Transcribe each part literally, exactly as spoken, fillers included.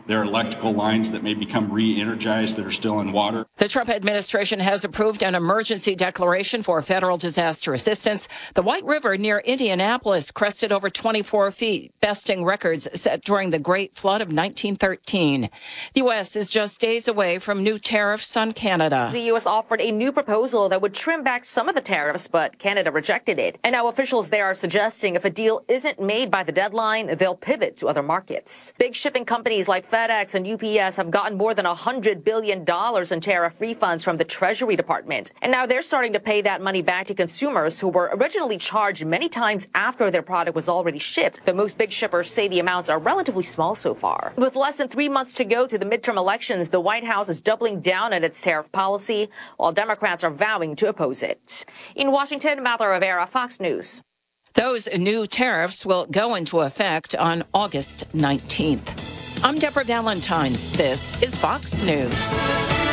There are electrical lines that may become re-energized that are still in water. The Trump administration has approved an emergency declaration for federal disaster assistance. The White River near Indianapolis crested over twenty-four feet, besting records set during the Great Flood of nineteen thirteen. The U S is just days away from new tariffs on Canada. The U S offered a new proposal that would trim back some of the tariffs, but Canada rejected it. And now officials there are suggesting if a deal isn't made by the deadline, they'll pivot to other markets. Big shipping companies like FedEx and U P S have gotten more than one hundred billion dollars in tariff refunds from the Treasury Department. And now they're starting to pay that money back to consumers who were originally charged many times after their product was already shipped. Though most big shippers say the amounts are relatively small so far. With less than three months to go to the midterm elections, the White House is doubling down on its tariff policy, while Democrats are vowing to oppose it. In Washington, Mallory Rivera, Fox News. Those new tariffs will go into effect on August nineteenth. I'm Deborah Valentine. This is Fox News.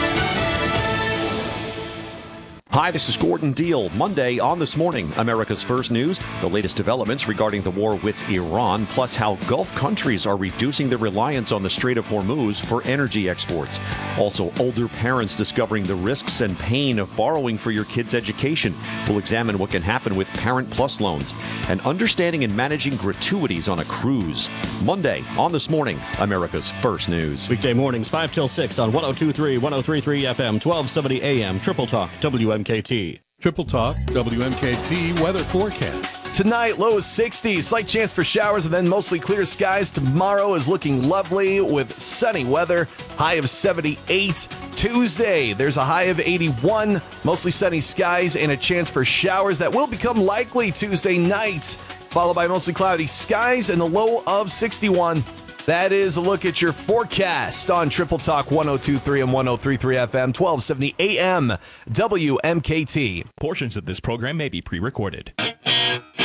Hi, this is Gordon Deal. Monday on This Morning, America's First News, the latest developments regarding the war with Iran, plus how Gulf countries are reducing their reliance on the Strait of Hormuz for energy exports. Also, older parents discovering the risks and pain of borrowing for your kids' education. We'll examine what can happen with Parent Plus loans and understanding and managing gratuities on a cruise. Monday on This Morning, America's First News. Weekday mornings, five till six on one oh two point three, one oh three point three F M, twelve seventy A M, Triple Talk, W M K T. Triple Talk, W M K T weather forecast. Tonight, low is sixty, slight chance for showers and then mostly clear skies. Tomorrow is looking lovely with sunny weather, high of seventy-eight. Tuesday, there's a high of eighty-one, mostly sunny skies and a chance for showers that will become likely Tuesday night, followed by mostly cloudy skies and the low of sixty-one. That is a look at your forecast on Triple Talk one oh two point three and one oh three point three F M, twelve seventy A M, W M K T. Portions of this program may be pre-recorded.